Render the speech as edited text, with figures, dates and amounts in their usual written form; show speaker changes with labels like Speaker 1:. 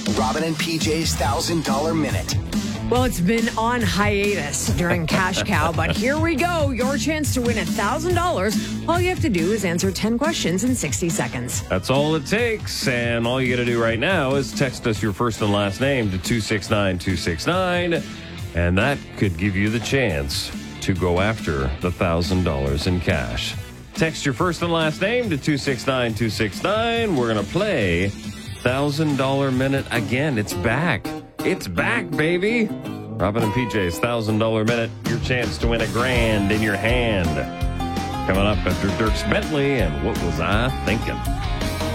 Speaker 1: Robin and PJ's $1,000 Minute.
Speaker 2: Well, it's been on hiatus during Cash Cow, but here we go. Your chance to win $1,000. All you have to do is answer 10 questions in 60 seconds.
Speaker 3: That's all it takes. And all you got to do right now is text us your first and last name to 269-269. And that could give you the chance to go after the $1,000 in cash. Text your first and last name to 269-269. We're going to play $1,000 Minute again. It's back. It's back, baby. Robin and PJ's $1,000 Minute. Your chance to win $1,000 in your hand. Coming up after Dierks Bentley and What Was I Thinking?